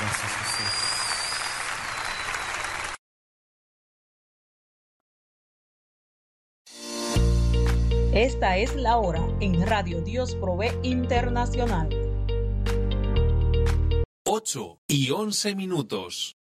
Gracias, Jesús. Esta es la hora en Radio Dios Provee Internacional. 8:11 minutos.